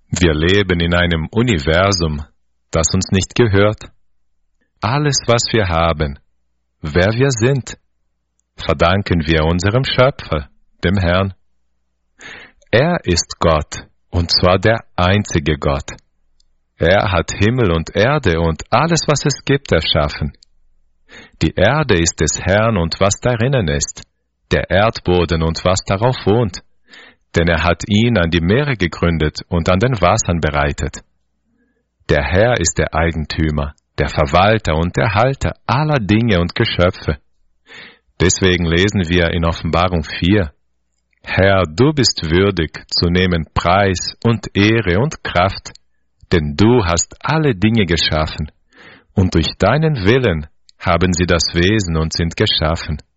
Wir leben in einem Universum, das uns nicht gehört. Alles, was wir haben, wer wir sind, verdanken wir unserem Schöpfer, dem Herrn. Er ist Gott, und zwar der einzige Gott. Er hat Himmel und Erde und alles, was es gibt, erschaffen. Die Erde ist des Herrn und was darinnen ist, der Erdboden und was darauf wohnt, denn er hat ihn an die Meere gegründet und an den Wassern bereitet. Der Herr ist der Eigentümer, der Verwalter und der Halter aller Dinge und Geschöpfe. Deswegen lesen wir in Offenbarung 4, Herr, du bist würdig zu nehmen Preis und Ehre und Kraft, denn du hast alle Dinge geschaffen, und durch deinen Willen haben sie das Wesen und sind geschaffen.